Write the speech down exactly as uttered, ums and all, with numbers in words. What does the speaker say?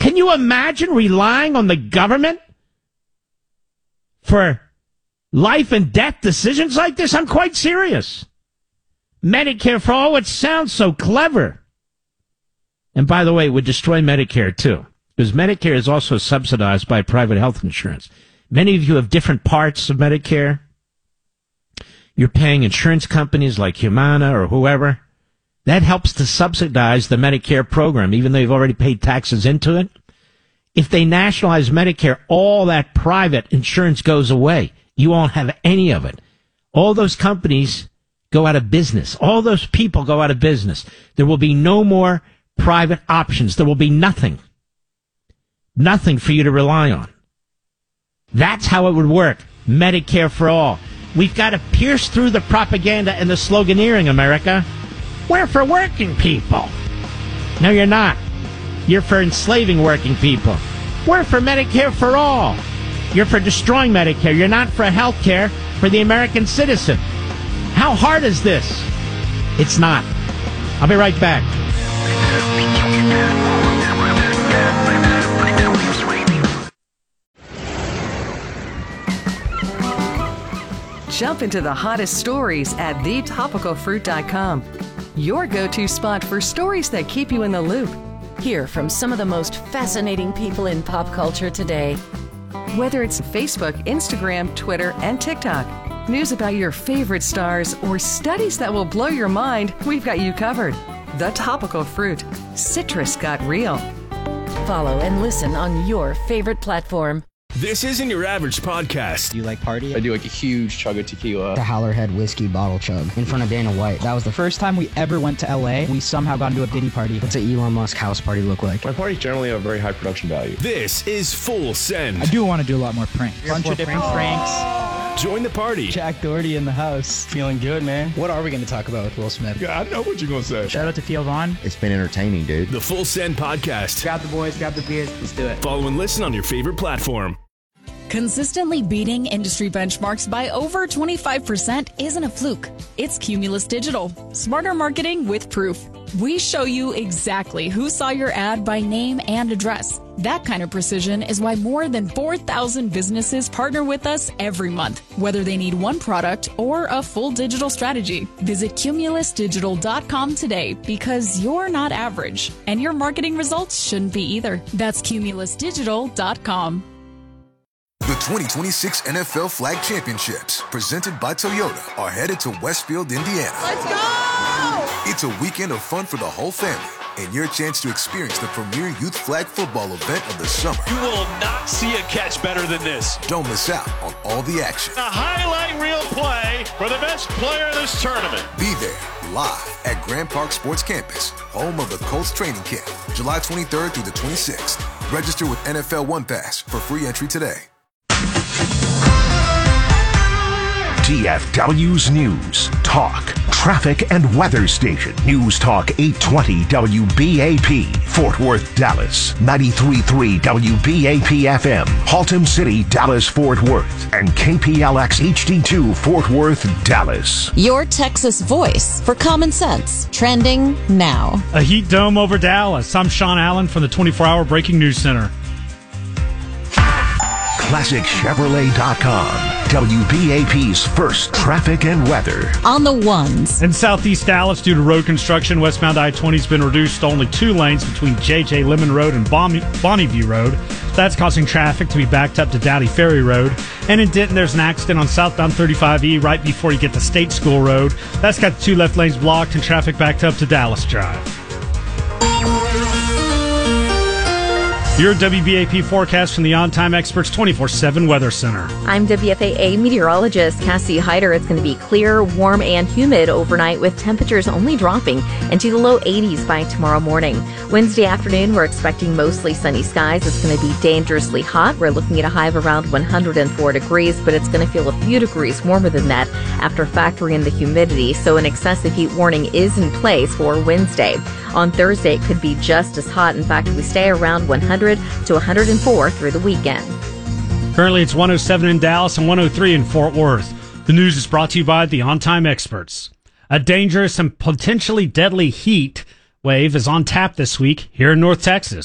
Can you imagine relying on the government for life and death decisions like this? I'm quite serious. Medicare for all, it sounds so clever. And by the way, it would destroy Medicare too, because Medicare is also subsidized by private health insurance. Many of you have different parts of Medicare. You're paying insurance companies like Humana or whoever. That helps to subsidize the Medicare program, even though you've already paid taxes into it. If they nationalize Medicare, all that private insurance goes away. You won't have any of it. All those companies go out of business. All those people go out of business. There will be no more private options. There will be nothing. Nothing for you to rely on. That's how it would work. Medicare for all. We've got to pierce through the propaganda and the sloganeering, America. We're for working people. No, you're not. You're for enslaving working people. We're for Medicare for all. You're for destroying Medicare. You're not for health care for the American citizen. How hard is this? It's not. I'll be right back. Jump into the hottest stories at the topical fruit dot com. Your go-to spot for stories that keep you in the loop. Hear from some of the most fascinating people in pop culture today. Whether it's Facebook, Instagram, Twitter, and TikTok, news about your favorite stars, or studies that will blow your mind, we've got you covered. The Topical Fruit. Citrus got real. Follow and listen on your favorite platform. This isn't your average podcast. Do you like party? I do like a huge chug of tequila. The Howlerhead whiskey bottle chug in front of Dana White. That was the first time we ever went to L A. We somehow got into a Diddy party. What's an Elon Musk house party look like? My parties generally have very high production value. This is Full Send. I do want to do a lot more pranks. A bunch of different pranks. pranks. Join the party. Jack Doherty in the house. Feeling good, man. What are we going to talk about with Will Smith? Yeah, I know what you're going to say. Shout out to Theo Vaughn. It's been entertaining, dude. The Full Send podcast. Grab the boys, grab the beers. Let's do it. Follow and listen on your favorite platform. Consistently beating industry benchmarks by over twenty-five percent isn't a fluke. It's Cumulus Digital. Smarter marketing with proof. We show you exactly who saw your ad by name and address. That kind of precision is why more than four thousand businesses partner with us every month, whether they need one product or a full digital strategy. Visit cumulus digital dot com today, because you're not average, and your marketing results shouldn't be either. That's cumulus digital dot com. The twenty twenty-six N F L Flag Championships, presented by Toyota, are headed to Westfield, Indiana. Let's go! It's a weekend of fun for the whole family, and your chance to experience the premier youth flag football event of the summer. You will not see a catch better than this. Don't miss out on all the action. A highlight reel play for the best player of this tournament. Be there, live at Grand Park Sports Campus, home of the Colts training camp, July twenty-third through the twenty-sixth. Register with N F L One Pass for free entry today. T F W's News, Talk, Traffic and Weather Station. News Talk eight twenty W B A P, Fort Worth, Dallas. ninety-three point three W B A P F M, Haltom City, Dallas, Fort Worth. And K P L X H D two, Fort Worth, Dallas. Your Texas voice for common sense. Trending now. A heat dome over Dallas. I'm Sean Allen from the twenty-four hour Breaking News Center. Classic Chevrolet dot com, W B A P's first traffic and weather. On the ones. In southeast Dallas, due to road construction, westbound I twenty has been reduced to only two lanes between J J Lemon Road and Bonnie, Bonneview Road. That's causing traffic to be backed up to Dowdy Ferry Road. And in Denton, there's an accident on southbound thirty-five E right before you get to State School Road. That's got the two left lanes blocked and traffic backed up to Dallas Drive. Your W B A P forecast from the On Time Experts twenty-four seven Weather Center. I'm W F A A meteorologist Cassie Hyder. It's going to be clear, warm, and humid overnight, with temperatures only dropping into the low eighties by tomorrow morning. Wednesday afternoon, we're expecting mostly sunny skies. It's going to be dangerously hot. We're looking at a high of around one hundred four degrees, but it's going to feel a few degrees warmer than that after factoring in the humidity. So an excessive heat warning is in place for Wednesday. On Thursday, it could be just as hot. In fact, we stay around one hundred to one hundred four through the weekend. Currently, it's one oh seven in Dallas and one oh three in Fort Worth. The news is brought to you by the On Time Experts. A dangerous and potentially deadly heat wave is on tap this week here in North Texas.